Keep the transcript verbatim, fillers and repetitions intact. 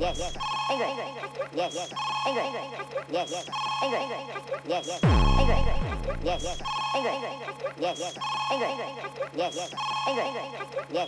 yes, anger, yes, yes, anger, yes, yes, anger, yes, yes, anger, yes, yes, anger, yes, yes, anger, yes, yes, anger, yes, yes,